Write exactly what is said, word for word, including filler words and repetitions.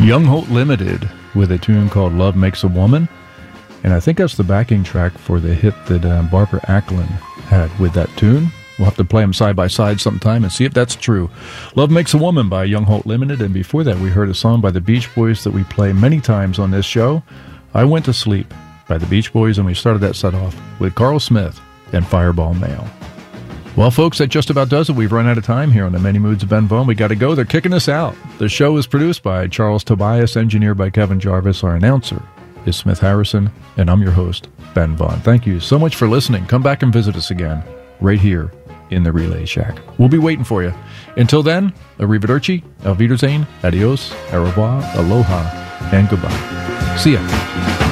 Young Holt Limited with a tune called Love Makes a Woman. And I think that's the backing track for the hit that uh, Barbara Acklin had with that tune. We'll have to play them side by side sometime and see if that's true. Love Makes a Woman by Young Holt Limited. And before that, we heard a song by the Beach Boys that we play many times on this show, I Went to Sleep by the Beach Boys. And we started that set off with Carl Smith and Fireball Mail. Well, folks, that just about does it. We've run out of time here on the Many Moods of Ben Vaughn. We got to go. They're kicking us out. The show is produced by Charles Tobias, engineered by Kevin Jarvis. Our announcer is Smith Harrison, and I'm your host, Ben Vaughn. Thank you so much for listening. Come back and visit us again right here in the Relay Shack. We'll be waiting for you. Until then, arrivederci, auf Wiedersehen, adios, au revoir, aloha, and goodbye. See ya.